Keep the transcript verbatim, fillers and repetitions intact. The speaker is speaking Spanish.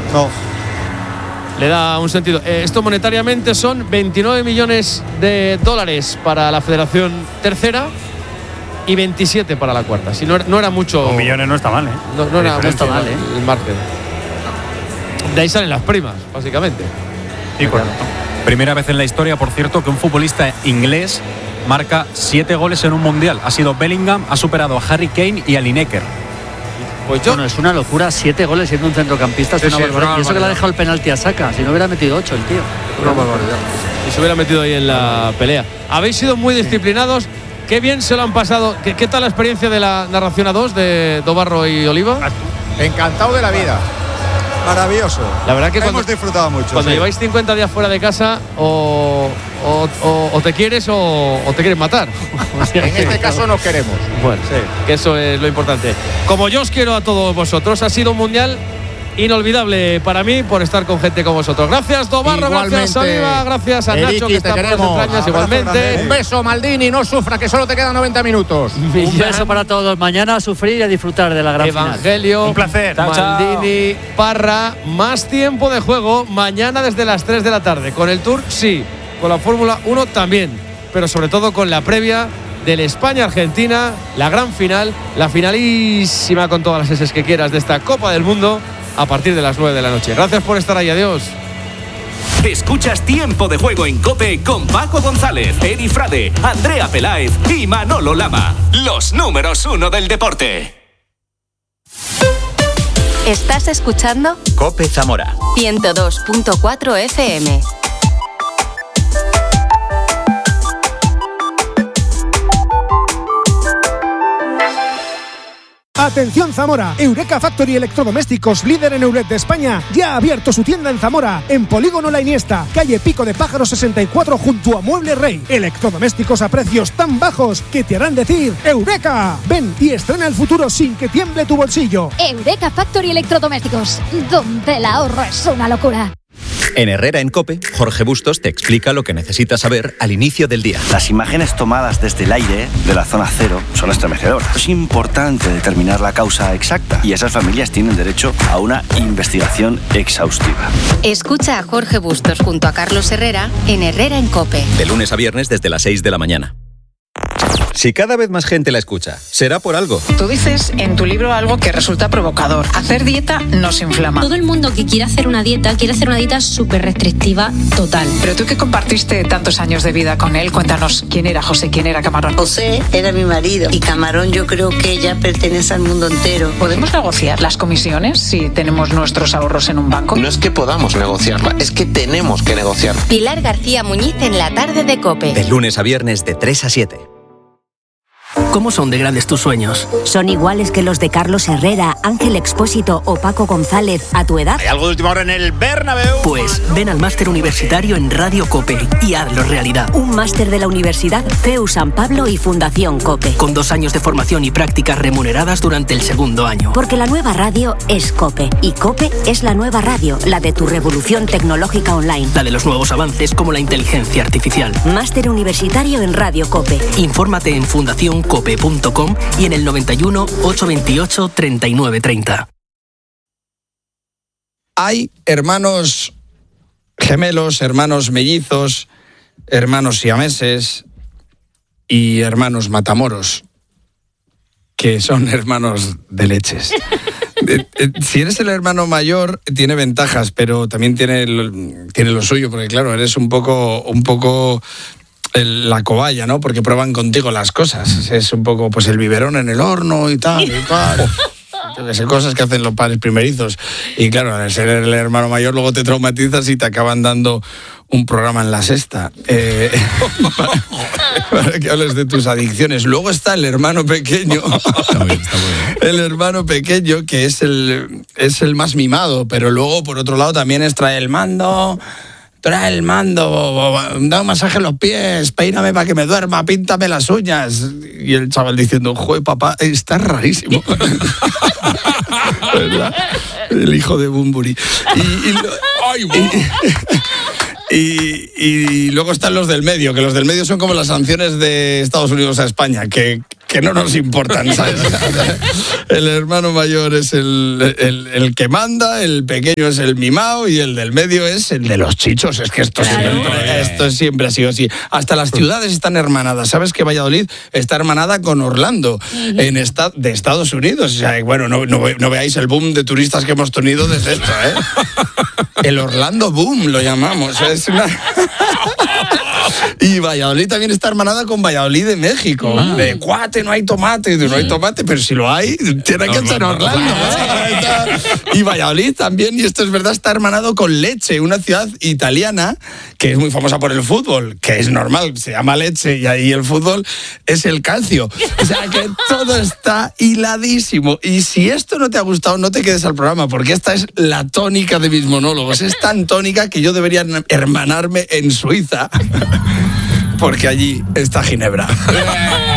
No. Le da un sentido. Eh, esto monetariamente son veintinueve millones de dólares para la Federación Tercera y veintisiete para la cuarta. Si no, era, no era mucho. Con millones no está mal, ¿eh? No, no era no está mal, ¿eh? el margen. De ahí salen las primas, básicamente. Sí, correcto. Primera vez en la historia, por cierto, que un futbolista inglés marca siete goles en un mundial. Ha sido Bellingham, ha superado a Harry Kane y a Lineker. Pues yo. Bueno, es una locura, siete goles siendo un centrocampista, es Sí, una sí, barbaridad. es una Y eso que le ha dejado el penalti a Saka, si no hubiera metido ocho el tío. Una barbaridad. Y se hubiera metido ahí en la pelea. Habéis sido muy disciplinados. Qué bien se lo han pasado. ¿Qué, qué tal la experiencia de la narración a dos de Dobarro y Oliva? Encantado de la vida. Maravilloso. La verdad que hemos cuando, disfrutado mucho. Cuando sí. lleváis cincuenta días fuera de casa, o, o, o, o te quieres o, o te quieres matar. En este caso nos queremos. Bueno, sí, que eso es lo importante. Como yo os quiero a todos vosotros, ha sido un mundial inolvidable para mí por estar con gente como vosotros. Gracias, Dobarro, Igualmente. gracias, Oliva, gracias a Eriki, Nacho, que está por las entrañas. Abrazo Igualmente. grande. Un beso, Maldini, no sufra, que solo te quedan noventa minutos. Un beso para todos. Mañana a sufrir y a disfrutar de la gran Evangelio, Un placer. Chao, chao. Maldini, Parra, más tiempo de juego mañana desde las tres de la tarde. Con el Tour, sí. Con la Fórmula uno también. Pero sobre todo con la previa del España-Argentina, la gran final, la finalísima con todas las eses que quieras de esta Copa del Mundo a partir de las nueve de la noche. Gracias por estar ahí. Adiós. Escuchas Tiempo de Juego en COPE con Paco González, Eri Frade, Andrea Peláez y Manolo Lama. Los números uno del deporte. ¿Estás escuchando? COPE Zamora ciento dos punto cuatro F M. Atención Zamora, Eureka Factory Electrodomésticos, líder en Euret de España, ya ha abierto su tienda en Zamora, en Polígono La Iniesta, calle Pico de Pájaro sesenta y cuatro junto a Mueble Rey. Electrodomésticos a precios tan bajos que te harán decir ¡Eureka! Ven y estrena el futuro sin que tiemble tu bolsillo. Eureka Factory Electrodomésticos, donde el ahorro es una locura. En Herrera en COPE, Jorge Bustos te explica lo que necesitas saber al inicio del día. Las imágenes tomadas desde el aire de la zona cero son estremecedoras. Es importante determinar la causa exacta y esas familias tienen derecho a una investigación exhaustiva. Escucha a Jorge Bustos junto a Carlos Herrera en Herrera en COPE. De lunes a viernes desde las seis de la mañana. Si cada vez más gente la escucha, será por algo. Tú dices en tu libro algo que resulta provocador. Hacer dieta nos inflama. Todo el mundo que quiere hacer una dieta, quiere hacer una dieta súper restrictiva, total. Pero tú que compartiste tantos años de vida con él, cuéntanos quién era José, quién era Camarón. José era mi marido y Camarón yo creo que ya pertenece al mundo entero. ¿Podemos negociar las comisiones si tenemos nuestros ahorros en un banco? No es que podamos negociarla, es que tenemos que negociarla. Pilar García Muñiz en la tarde de COPE. De lunes a viernes de tres a siete. ¿Cómo son de grandes tus sueños? ¿Son iguales que los de Carlos Herrera, Ángel Expósito o Paco González a tu edad? ¿Hay algo de última hora en el Bernabéu? Pues ven al máster universitario en Radio COPE y hazlo realidad. Un máster de la Universidad C E U San Pablo y Fundación COPE. Con dos años de formación y prácticas remuneradas durante el segundo año. Porque la nueva radio es COPE y COPE es la nueva radio, la de tu revolución tecnológica online. La de los nuevos avances como la inteligencia artificial. Máster universitario en Radio COPE. Infórmate en fundación cope punto com y en el noventa y uno, ochocientos veintiocho, treinta y nueve treinta. Hay hermanos gemelos, hermanos mellizos, hermanos siameses y hermanos matamoros, que son hermanos de leches. Si eres el hermano mayor, tiene ventajas, pero también tiene lo, tiene lo suyo, porque claro, eres un poco, un poco el, la cobaya, ¿no? Porque prueban contigo las cosas. Es un poco, pues, el biberón en el horno y tal, y tal. Son cosas que hacen los padres primerizos. Y claro, al ser el hermano mayor, luego te traumatizas y te acaban dando un programa en la sexta. Eh, para, para que hables de tus adicciones. Luego está el hermano pequeño. Está bien, está muy bien. El hermano pequeño, que es el, es el más mimado, pero luego, por otro lado, también es trae el mando... Trae el mando, da un masaje en los pies, peíname para que me duerma, píntame las uñas. Y el chaval diciendo, joder, papá, está rarísimo. ¿Verdad? El hijo de Bumburi. Y, y, Ay, y, y, y luego están los del medio, que los del medio son como las sanciones de Estados Unidos a España, que que no nos importan, ¿sabes? El hermano mayor es el, el, el que manda, el pequeño es el mimado y el del medio es el de los chichos. Es que esto, claro. siempre, esto siempre ha sido así. Hasta las ciudades están hermanadas. ¿Sabes que Valladolid está hermanada con Orlando, uh-huh. en esta, de Estados Unidos? O sea, bueno, no, no, no veáis el boom de turistas que hemos tenido desde esto, ¿eh? El Orlando Boom lo llamamos. Es una... Y Valladolid también está hermanada con Valladolid de México. Ah. De cuate, no hay tomate, no hay tomate, pero si lo hay, tiene que ser Orlando. ¿eh? Y Valladolid también, y esto es verdad, está hermanado con Lecce, una ciudad italiana que es muy famosa por el fútbol, que es normal, se llama Lecce y ahí el fútbol es el calcio. O sea que todo está hiladísimo. Y si esto no te ha gustado, no te quedes al programa, porque esta es la tónica de mis monólogos. Es tan tónica que yo debería hermanarme en Suiza. Porque allí está Ginebra.